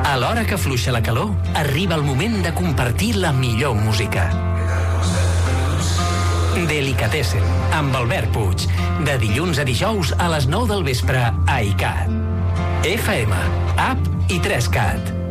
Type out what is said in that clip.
A l'hora que afluixa la calor, arriba el moment de compartir la millor música. Delicatessen, amb Albert Puig. De dilluns a dijous a les 9 del vespre a ICAT. FM, app i 3CAT.